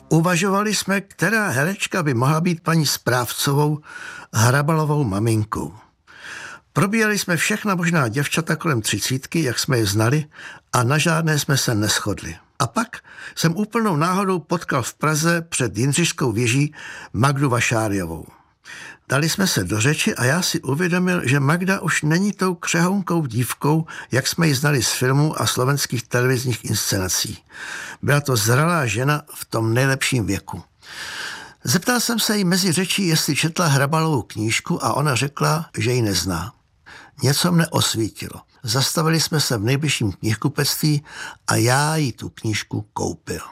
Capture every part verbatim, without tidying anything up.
Uvažovali jsme, která herečka by mohla být paní Správcovou Hrabalovou maminkou. Probírali jsme všechna možná děvčata kolem třicítky, jak jsme je znali, a na žádné jsme se neshodli. A pak jsem úplnou náhodou potkal v Praze před Jindřišskou věží Magdu Vašáriovou. Dali jsme se do řeči a já si uvědomil, že Magda už není tou křehounkou dívkou, jak jsme ji znali z filmů a slovenských televizních inscenací. Byla to zralá žena v tom nejlepším věku. Zeptal jsem se jí mezi řečí, jestli četla Hrabalovou knížku, a ona řekla, že ji nezná. Něco mne osvítilo. Zastavili jsme se v nejbližším knihkupectví a já jí tu knížku koupil.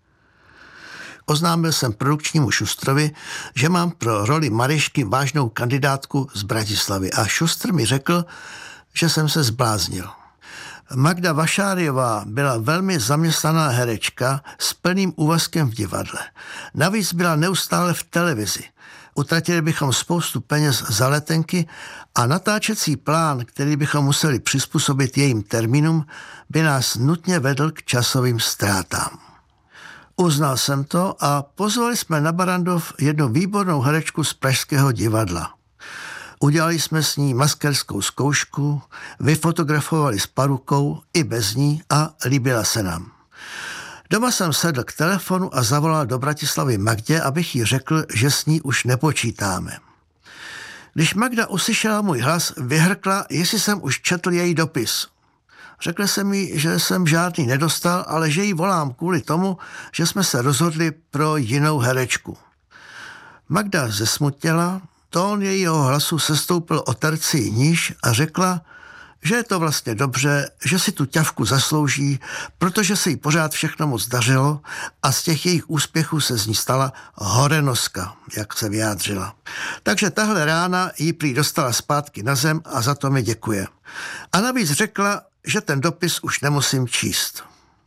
Oznámil jsem produkčnímu Šustrovi, že mám pro roli Maryšky vážnou kandidátku z Bratislavy, a Šustr mi řekl, že jsem se zbláznil. Magda Vašáriová byla velmi zaměstnaná herečka s plným úvazkem v divadle. Navíc byla neustále v televizi. Utratili bychom spoustu peněz za letenky a natáčecí plán, který bychom museli přizpůsobit jejím termínům, by nás nutně vedl k časovým ztrátám. Uznal jsem to a pozvali jsme na Barrandov jednu výbornou herečku z Pražského divadla. Udělali jsme s ní maskerskou zkoušku, vyfotografovali s parukou i bez ní a líbila se nám. Doma jsem sedl k telefonu a zavolal do Bratislavy Magdě, abych jí řekl, že s ní už nepočítáme. Když Magda uslyšela můj hlas, vyhrkla, jestli jsem už četl její dopis. Řekl jsem jí, že jsem žádný nedostal, ale že jí volám kvůli tomu, že jsme se rozhodli pro jinou herečku. Magda zesmutněla, tón jejího hlasu sestoupil o terci níž a řekla, že je to vlastně dobře, že si tu ťavku zaslouží, protože se jí pořád všechno moc dařilo a z těch jejich úspěchů se z ní stala horenoska, jak se vyjádřila. Takže tahle rána jí prý dostala zpátky na zem a za to mi děkuje. A navíc řekla, že ten dopis už nemusím číst.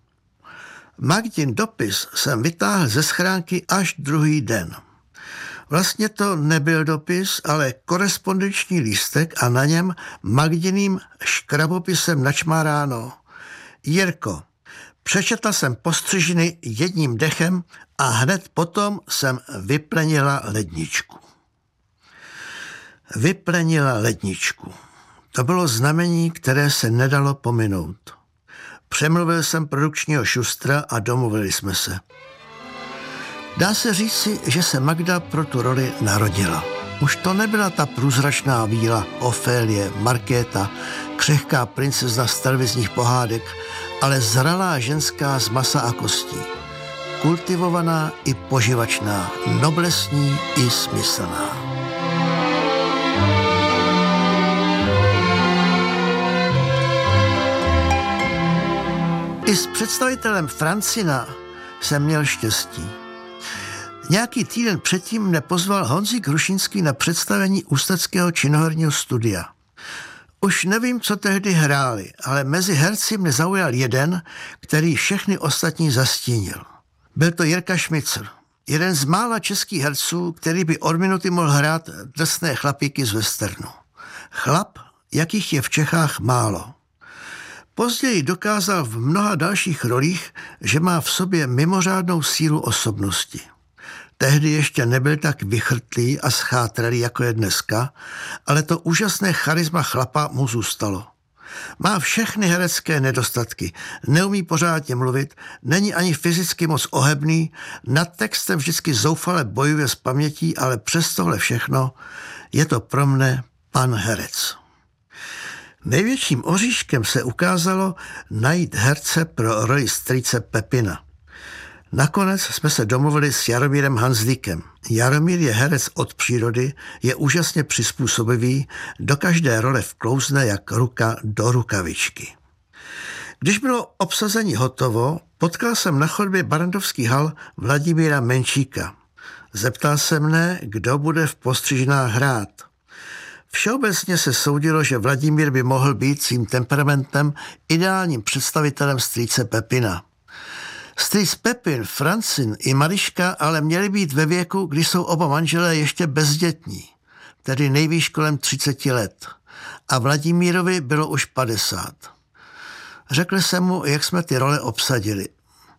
Magdin dopis jsem vytáhl ze schránky až druhý den. Vlastně to nebyl dopis, ale korespondenční lístek a na něm Magdiným škrabopisem načmáráno: Jirko, přečetla jsem postřižiny jedním dechem a hned potom jsem vyplenila ledničku. Vyplenila ledničku. To bylo znamení, které se nedalo pominout. Přemluvil jsem produkčního Šustra a domluvili jsme se. Dá se říci, že se Magda pro tu roli narodila. Už to nebyla ta průzračná víla, Ofélie, Markéta, křehká princezna z televizních pohádek, ale zralá ženská z masa a kostí. Kultivovaná i poživačná, noblesní i smyslná. I s představitelem Francina jsem měl štěstí. Nějaký týden předtím mne pozval Honzík Hrušínský na představení Ústeckého činoherního studia. Už nevím, co tehdy hráli, ale mezi herci mne zaujal jeden, který všechny ostatní zastínil. Byl to Jirka Šmicr, jeden z mála českých herců, který by od minuty mohl hrát drsné chlapíky z westernu. Chlap, jakých je v Čechách málo. Později dokázal v mnoha dalších rolích, že má v sobě mimořádnou sílu osobnosti. Tehdy ještě nebyl tak vychrtlý a schátralý, jako je dneska, ale to úžasné charisma chlapa mu zůstalo. Má všechny herecké nedostatky, neumí pořádně mluvit, není ani fyzicky moc ohebný, nad textem vždycky zoufale bojuje s pamětí, ale přes tohle všechno je to pro mne pan herec. Největším oříškem se ukázalo najít herce pro roli strýce Pepina. Nakonec jsme se domluvili s Jaromírem Hanzlíkem. Jaromír je herec od přírody, je úžasně přizpůsobivý, do každé role vklouzne jak ruka do rukavičky. Když bylo obsazení hotovo, potkal jsem na chodbě Barrandovských hal Vladimíra Menčíka. Zeptal se mne, kdo bude v postřižnách hrát. Všeobecně se soudilo, že Vladimír by mohl být svým temperamentem ideálním představitelem strýce Pepina. Strýc Pepin, Francin i Maryška ale měli být ve věku, kdy jsou oba manželé ještě bezdětní, tedy nejvýš kolem třiceti let. A Vladimírovi bylo už padesát. Řekl jsem mu, jak jsme ty role obsadili.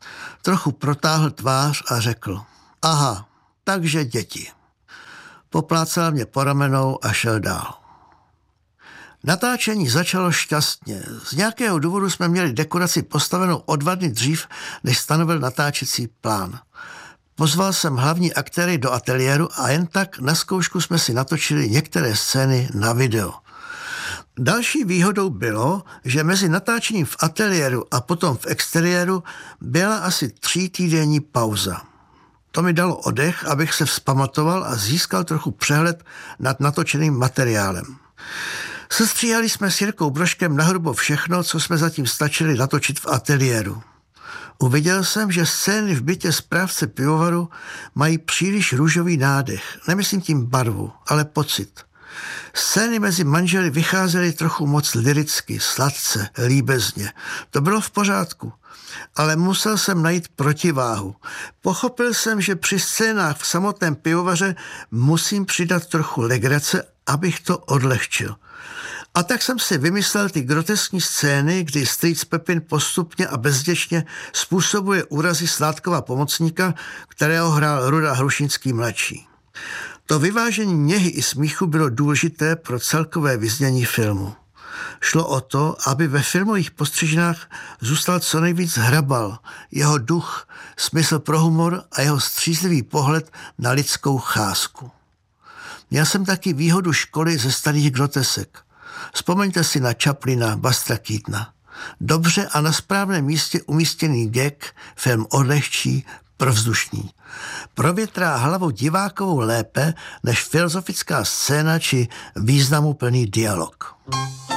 Trochu protáhl tvář a řekl: aha, takže děti. Poplácal mě po ramenou a šel dál. Natáčení začalo šťastně. Z nějakého důvodu jsme měli dekoraci postavenou o dva dny dřív, než stanovil natáčecí plán. Pozval jsem hlavní aktéry do ateliéru a jen tak na zkoušku jsme si natočili některé scény na video. Další výhodou bylo, že mezi natáčením v ateliéru a potom v exteriéru byla asi třítýdenní pauza. To mi dalo oddech, abych se vzpamatoval a získal trochu přehled nad natočeným materiálem. Sestříhali jsme s Jirkou Brožkem nahrubo všechno, co jsme zatím stačili natočit v ateliéru. Uviděl jsem, že scény v bytě správce pivovaru mají příliš růžový nádech. Nemyslím tím barvu, ale pocit. Scény mezi manželi vycházely trochu moc lyricky, sladce, líbezně. To bylo v pořádku, ale musel jsem najít protiváhu. Pochopil jsem, že při scénách v samotném pivovaře musím přidat trochu legrace, abych to odlehčil. A tak jsem si vymyslel ty groteskní scény, kdy strýc Pepin postupně a bezděčně způsobuje úrazy Sládkova pomocníka, kterého hrál Ruda Hrušínský mladší. To vyvážení něhy i smíchu bylo důležité pro celkové vyznění filmu. Šlo o to, aby ve filmových postřižnách zůstal co nejvíc Hrabal, jeho duch, smysl pro humor a jeho střízlivý pohled na lidskou cházku. Měl jsem taky výhodu školy ze starých grotesek. Vzpomeňte si na Chaplina, Bustra Keatona. Dobře a na správném místě umístěný gag film odlehčí, provzdušný. Provětrá hlavu divákovou lépe než filozofická scéna či významuplný dialog.